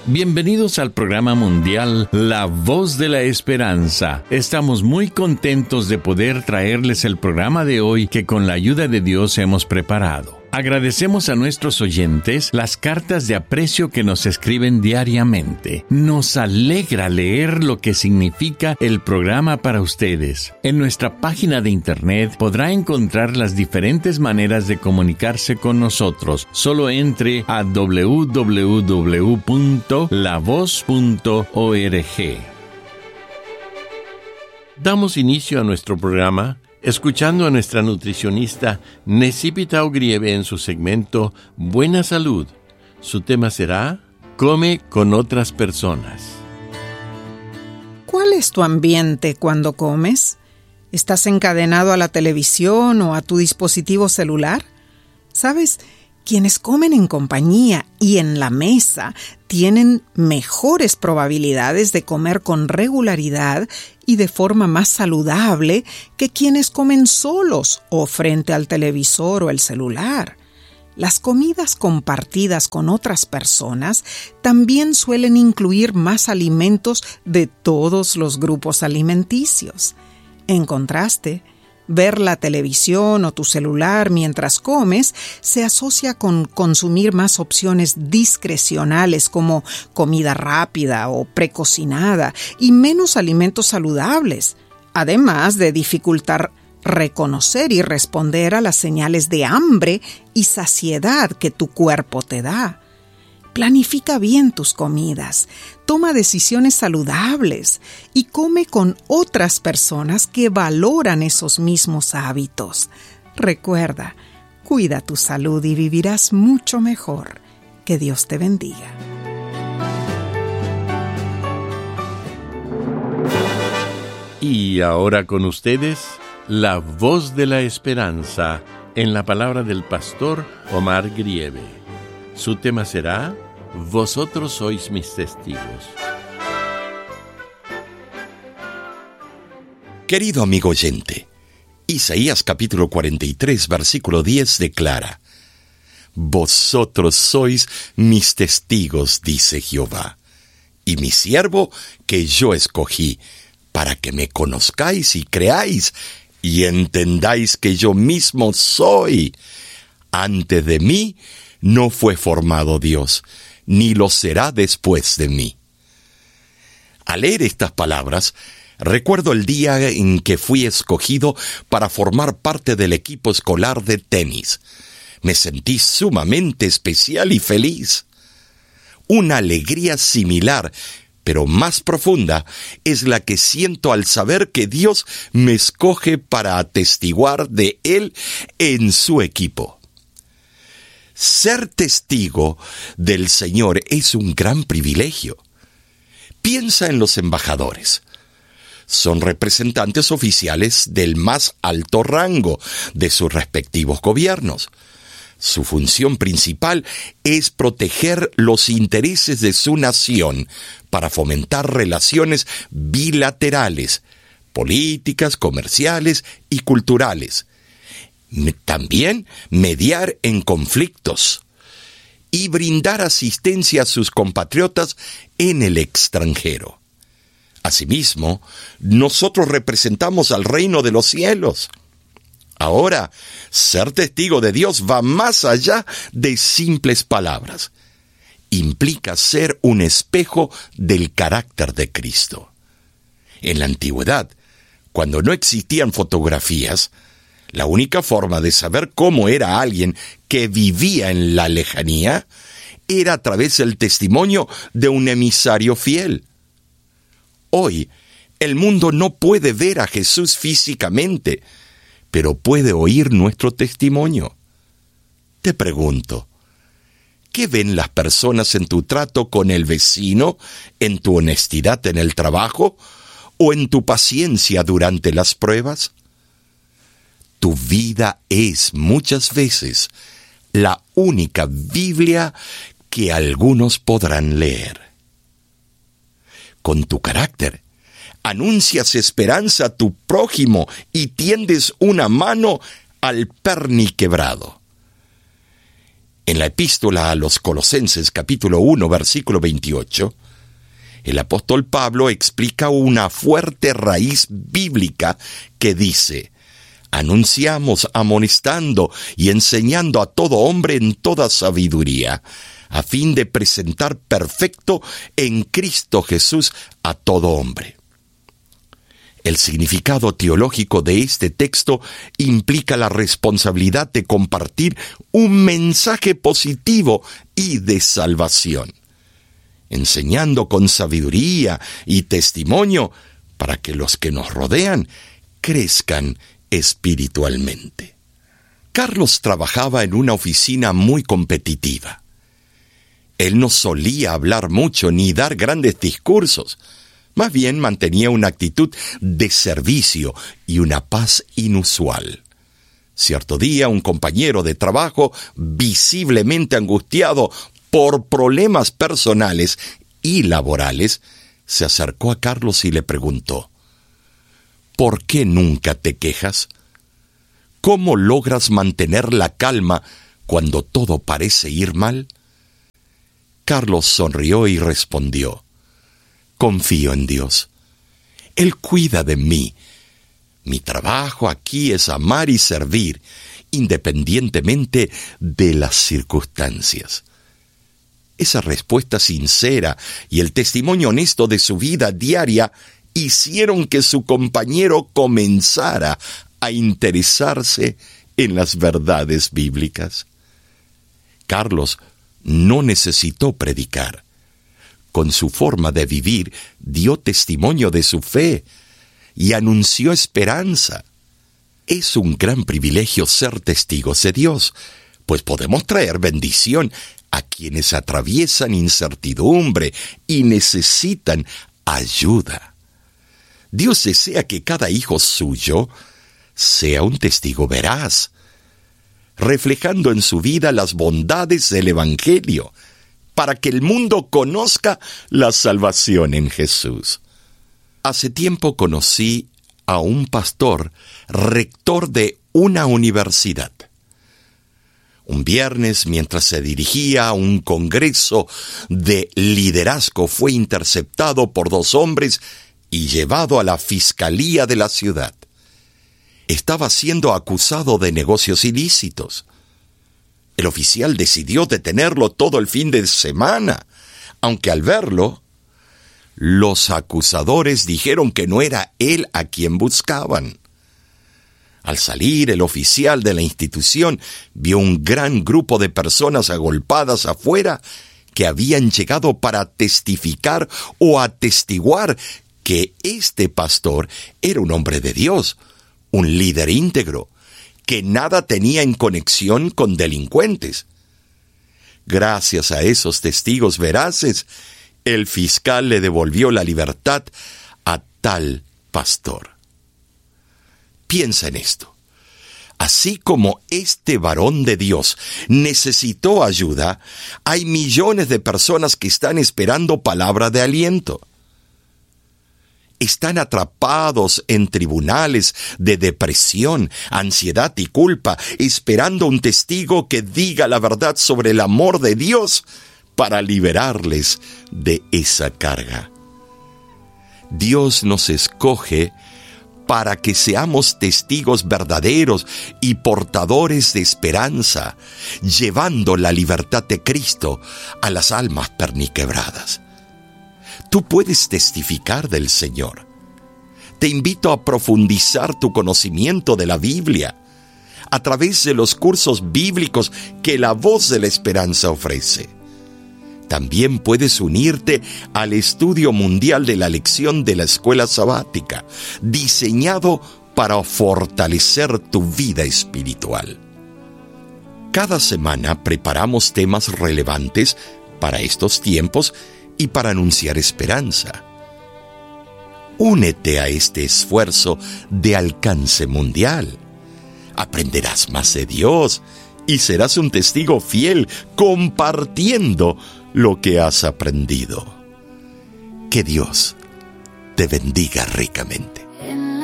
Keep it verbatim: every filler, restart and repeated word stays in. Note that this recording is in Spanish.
Bienvenidos al programa mundial La Voz de la Esperanza. Estamos muy contentos de poder traerles el programa de hoy que con la ayuda de Dios hemos preparado. Agradecemos a nuestros oyentes las cartas de aprecio que nos escriben diariamente. Nos alegra leer lo que significa el programa para ustedes. En nuestra página de internet podrá encontrar las diferentes maneras de comunicarse con nosotros. Solo entre a doble u doble u doble u punto la voz punto org. Damos inicio a nuestro programa escuchando a nuestra nutricionista Necipita Ogrieve en su segmento Buena Salud. Su tema será Come con otras personas. ¿Cuál es tu ambiente cuando comes? ¿Estás encadenado a la televisión o a tu dispositivo celular? ¿Sabes? Quienes comen en compañía y en la mesa tienen mejores probabilidades de comer con regularidad y de forma más saludable que quienes comen solos o frente al televisor o el celular. Las comidas compartidas con otras personas también suelen incluir más alimentos de todos los grupos alimenticios. En contraste, ver la televisión o tu celular mientras comes se asocia con consumir más opciones discrecionales como comida rápida o precocinada y menos alimentos saludables, además de dificultar reconocer y responder a las señales de hambre y saciedad que tu cuerpo te da. Planifica bien tus comidas, toma decisiones saludables y come con otras personas que valoran esos mismos hábitos. Recuerda, cuida tu salud y vivirás mucho mejor. Que Dios te bendiga. Y ahora con ustedes, la voz de la esperanza en la palabra del pastor Omar Grieve. Su tema será Vosotros sois mis testigos. Querido amigo oyente, Isaías capítulo cuarenta y tres, versículo diez declara: Vosotros sois mis testigos, dice Jehová, y mi siervo que yo escogí, para que me conozcáis y creáis, y entendáis que yo mismo soy. Antes de mí no fue formado Dios, ni lo será después de mí. Al leer estas palabras, recuerdo el día en que fui escogido para formar parte del equipo escolar de tenis. Me sentí sumamente especial y feliz. Una alegría similar, pero más profunda, es la que siento al saber que Dios me escoge para atestiguar de Él en su equipo. Ser testigo del Señor es un gran privilegio. Piensa en los embajadores. Son representantes oficiales del más alto rango de sus respectivos gobiernos. Su función principal es proteger los intereses de su nación para fomentar relaciones bilaterales, políticas, comerciales y culturales. También mediar en conflictos y brindar asistencia a sus compatriotas en el extranjero. Asimismo, nosotros representamos al reino de los cielos. Ahora, ser testigo de Dios va más allá de simples palabras. Implica ser un espejo del carácter de Cristo. En la antigüedad, cuando no existían fotografías, la única forma de saber cómo era alguien que vivía en la lejanía era a través del testimonio de un emisario fiel. Hoy, el mundo no puede ver a Jesús físicamente, pero puede oír nuestro testimonio. Te pregunto, ¿qué ven las personas en tu trato con el vecino, en tu honestidad en el trabajo o en tu paciencia durante las pruebas? Tu vida es muchas veces la única Biblia que algunos podrán leer. Con tu carácter, anuncias esperanza a tu prójimo y tiendes una mano al perniquebrado. En la epístola a los Colosenses, capítulo uno, versículo veintiocho, el apóstol Pablo explica una fuerte raíz bíblica que dice: anunciamos amonestando y enseñando a todo hombre en toda sabiduría, a fin de presentar perfecto en Cristo Jesús a todo hombre. El significado teológico de este texto implica la responsabilidad de compartir un mensaje positivo y de salvación, enseñando con sabiduría y testimonio para que los que nos rodean crezcan espiritualmente. Carlos trabajaba en una oficina muy competitiva. Él no solía hablar mucho ni dar grandes discursos. Más bien mantenía una actitud de servicio y una paz inusual. Cierto día, un compañero de trabajo, visiblemente angustiado por problemas personales y laborales, se acercó a Carlos y le preguntó: ¿por qué nunca te quejas? ¿Cómo logras mantener la calma cuando todo parece ir mal? Carlos sonrió y respondió: confío en Dios. Él cuida de mí. Mi trabajo aquí es amar y servir, independientemente de las circunstancias. Esa respuesta sincera y el testimonio honesto de su vida diaria hicieron que su compañero comenzara a interesarse en las verdades bíblicas. Carlos no necesitó predicar. Con su forma de vivir, dio testimonio de su fe y anunció esperanza. Es un gran privilegio ser testigos de Dios, pues podemos traer bendición a quienes atraviesan incertidumbre y necesitan ayuda. Dios desea que cada hijo suyo sea un testigo veraz, reflejando en su vida las bondades del Evangelio, para que el mundo conozca la salvación en Jesús. Hace tiempo conocí a un pastor, rector de una universidad. Un viernes, mientras se dirigía a un congreso de liderazgo, fue interceptado por dos hombres y llevado a la fiscalía de la ciudad. Estaba siendo acusado de negocios ilícitos. El oficial decidió detenerlo todo el fin de semana, aunque al verlo, los acusadores dijeron que no era él a quien buscaban. Al salir, el oficial de la institución vio un gran grupo de personas agolpadas afuera que habían llegado para testificar o atestiguar que este pastor era un hombre de Dios, un líder íntegro, que nada tenía en conexión con delincuentes. Gracias a esos testigos veraces, el fiscal le devolvió la libertad a tal pastor. Piensa en esto. Así como este varón de Dios necesitó ayuda, hay millones de personas que están esperando palabra de aliento. Están atrapados en tribunales de depresión, ansiedad y culpa, esperando un testigo que diga la verdad sobre el amor de Dios para liberarles de esa carga. Dios nos escoge para que seamos testigos verdaderos y portadores de esperanza, llevando la libertad de Cristo a las almas perniquebradas. Tú puedes testificar del Señor. Te invito a profundizar tu conocimiento de la Biblia a través de los cursos bíblicos que La Voz de la Esperanza ofrece. También puedes unirte al estudio mundial de la lección de la escuela sabática, diseñado para fortalecer tu vida espiritual. Cada semana preparamos temas relevantes para estos tiempos y para anunciar esperanza. Únete a este esfuerzo de alcance mundial. Aprenderás más de Dios y serás un testigo fiel compartiendo lo que has aprendido. Que Dios te bendiga ricamente.